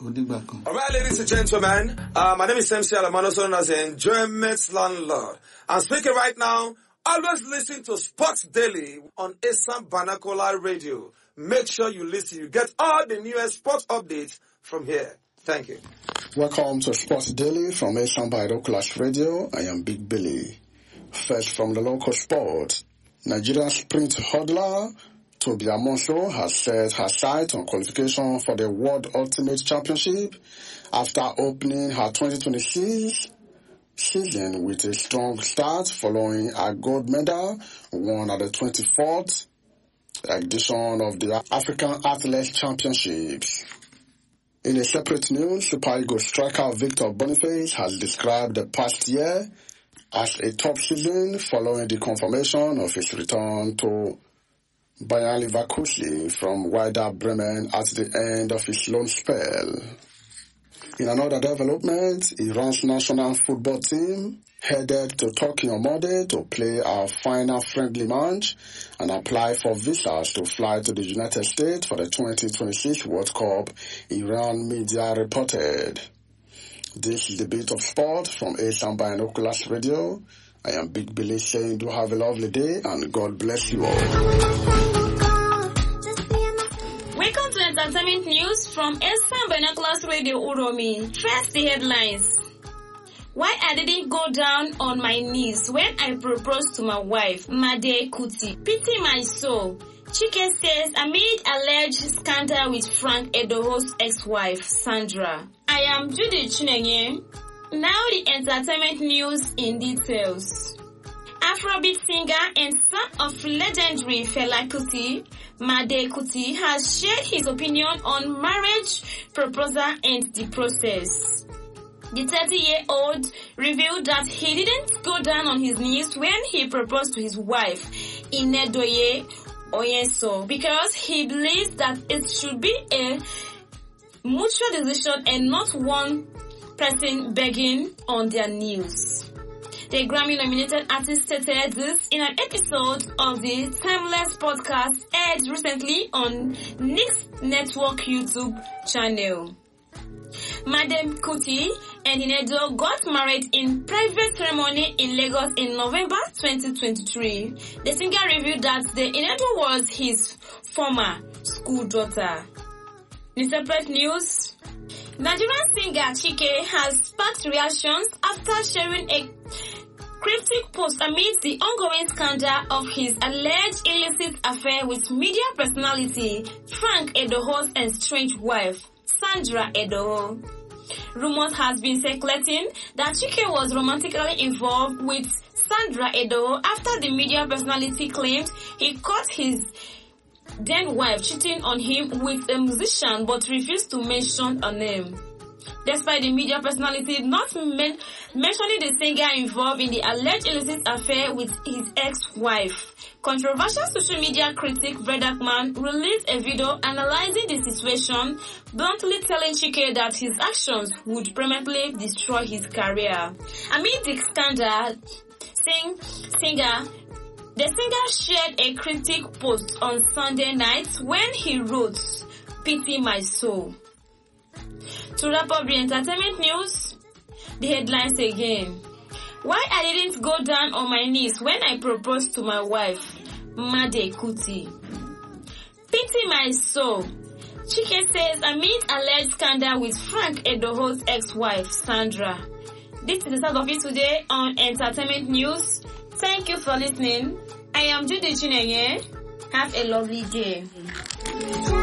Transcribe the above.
All right, ladies and gentlemen, my name is MC Alamano, known as the Enjoyment Landlord. I'm speaking right now. Always listen to Sports Daily on Asam Banakola Radio. Make sure you listen. You get all the newest sports updates from here. Thank you. Welcome to Sports Daily from Asam Banakola Radio. I am Big Billy. First from the local sport, Nigerian sprint hurdler Tobi Amonso has set her sight on qualification for the World Ultimate Championship after opening her 2026 season with a strong start following a gold medal won at the 24th edition of the African Athletics Championships. In a separate news, Super Eagles striker Victor Boniface has described the past year as a top season following the confirmation of his return to Bayer Leverkusen from Werder Bremen at the end of his loan spell. In another development, Iran's national football team headed to Turkey on Monday to play our final friendly match and apply for visas to fly to the United States for the 2026 World Cup, Iran media reported. This is the Bit of Sport from Asam Binoculars Radio. I am Big Billy saying do have a lovely day and God bless you all. Welcome to Entertainment News from Asam Binoculars Radio Uromi. First the headlines. Why I didn't go down on my knees when I proposed to my wife, Made Kuti. Pity my soul. Chike says amid alleged scandal with Frank Edoho's ex-wife, Sandra. I am Judy Chinenye. Now the entertainment news in details. Afrobeat singer and son of legendary Fela Kuti, Made Kuti, has shared his opinion on marriage proposal and the process. The 30-year-old revealed that he didn't go down on his knees when he proposed to his wife, Inedoye Oyeso, because he believes that it should be a mutual decision and not one person begging on their knees. The Grammy-nominated artist stated this in an episode of the Timeless podcast aired recently on Nick's Network YouTube channel. Madam Kuti and Inedo got married in private ceremony in Lagos in November 2023. The singer revealed that the Inedo was his former school daughter. In separate news, Nigerian singer Chike has sparked reactions after sharing a cryptic post amid the ongoing scandal of his alleged illicit affair with media personality Frank Edoho's estranged wife, Sandra Edoho. Rumors has been circulating that Chike was romantically involved with Sandra Edoho after the media personality claimed he caught his then wife cheating on him with a musician but refused to mention a name. Despite the media personality not mentioning the singer involved in the alleged illicit affair with his ex-wife, controversial social media critic Vedakman released a video analyzing the situation, bluntly telling Chike that his actions would permanently destroy his career. Amid the scandal, the singer shared a cryptic post on Sunday night when he wrote, "Pity my soul." To wrap up the entertainment news, the headlines again. Why I didn't go down on my knees when I proposed to my wife, Made Kuti. Pity my soul. Chike says amid alleged scandal with Frank Edoho's ex-wife, Sandra. This is the start of it today on Entertainment News. Thank you for listening. I am Judy Chinenye. Have a lovely day.